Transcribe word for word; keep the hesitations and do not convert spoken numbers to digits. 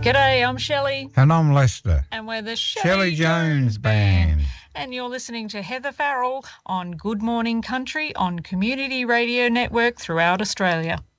G'day, I'm Shelley. And I'm Lester. And we're the Shelley, Shelley Jones Band. And you're listening to Heather Farrell on Good Morning Country on Community Radio Network throughout Australia.